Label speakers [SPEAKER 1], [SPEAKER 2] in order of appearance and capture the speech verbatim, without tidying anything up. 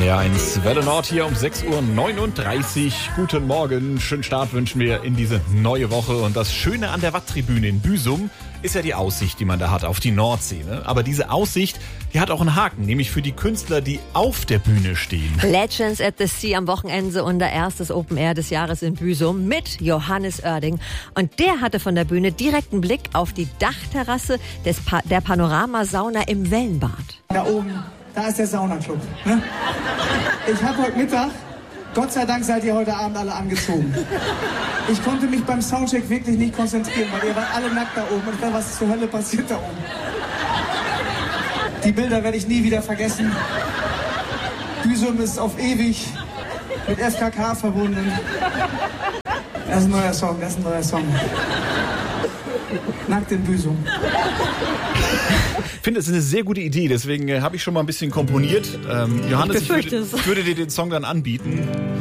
[SPEAKER 1] R eins Welle Nord hier um sechs Uhr neununddreißig. Guten Morgen, schönen Start wünschen wir in diese neue Woche. Und das Schöne an der Watttribüne in Büsum ist ja die Aussicht, die man da hat auf die Nordsee. Ne? Aber diese Aussicht, die hat auch einen Haken, nämlich für die Künstler, die auf der Bühne stehen.
[SPEAKER 2] Legends at the Sea am Wochenende, unser erstes Open Air des Jahres in Büsum mit Johannes Oerding. Und der hatte von der Bühne direkten Blick auf die Dachterrasse des pa- der Panorama-Sauna im Wellenbad.
[SPEAKER 3] Da oben, da ist der Saunaclub. Ne? Ich habe heute Mittag, Gott sei Dank seid ihr heute Abend alle angezogen. Ich konnte mich beim Soundcheck wirklich nicht konzentrieren, weil ihr wart alle nackt da oben und ich dachte, was zur Hölle passiert da oben. Die Bilder werde ich nie wieder vergessen. Büsum ist auf ewig mit F K K verbunden. Das ist ein neuer Song, das ist ein neuer Song. Nackt in Büsum.
[SPEAKER 1] Ich finde, es ist eine sehr gute Idee, deswegen äh, habe ich schon mal ein bisschen komponiert. Ähm, Johannes, ich, ich würde, würde dir den Song dann anbieten.